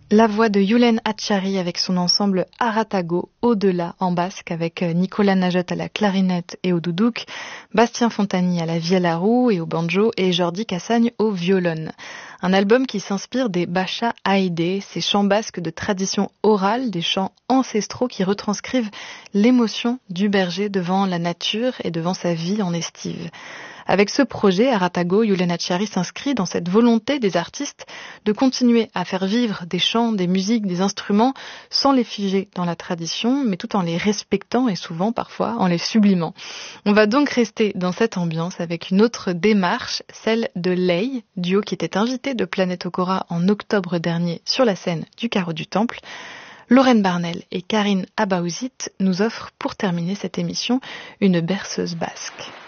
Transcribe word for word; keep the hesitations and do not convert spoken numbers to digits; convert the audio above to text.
La voix de Yulen Hatchari avec son ensemble Aratago, Au-delà en basque, avec Nicolas Najot à la clarinette et au doudouk, Bastien Fontani à la vielle à roue et au banjo et Jordi Cassagne au violon. Un album qui s'inspire des Bacha Haïdé, ces chants basques de tradition orale, des chants ancestraux qui retranscrivent l'émotion du berger devant la nature et devant sa vie en estive. Avec ce projet, Aratago, Yulen Hatchari s'inscrit dans cette volonté des artistes de continuer à faire vivre des chants, des musiques, des instruments sans les figer dans la tradition, mais tout en les respectant et souvent parfois en les sublimant. On va donc rester dans cette ambiance avec une autre démarche, celle de Lei, duo qui était invité de Planète Okora en octobre dernier sur la scène du Carreau du Temple. Lorraine Barnel et Karine Abaouzit nous offrent pour terminer cette émission une berceuse basque.